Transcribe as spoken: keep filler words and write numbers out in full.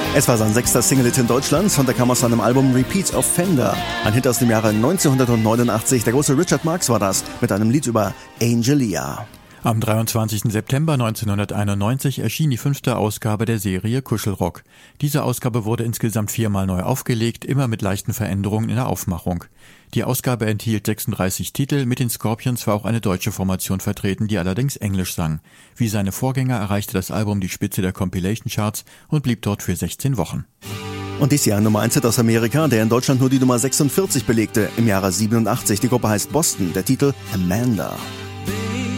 Es war sein sechster Single-Hit in Deutschland und er kam aus seinem Album Repeat Offender. Ein Hit aus dem Jahre neunzehnhundertneunundachtzig. Der große Richard Marx war das, mit einem Lied über Angelia. Am dreiundzwanzigsten September neunzehnhunderteinundneunzig erschien die fünfte Ausgabe der Serie Kuschelrock. Diese Ausgabe wurde insgesamt viermal neu aufgelegt, immer mit leichten Veränderungen in der Aufmachung. Die Ausgabe enthielt sechsunddreißig Titel, mit den Scorpions war auch eine deutsche Formation vertreten, die allerdings Englisch sang. Wie seine Vorgänger erreichte das Album die Spitze der Compilation-Charts und blieb dort für sechzehn Wochen. Und dies Jahr ein Nummer eins Hit aus Amerika, der in Deutschland nur die Nummer sechsundvierzig belegte, im Jahre siebenundachtzig. Die Gruppe heißt Boston, der Titel Amanda.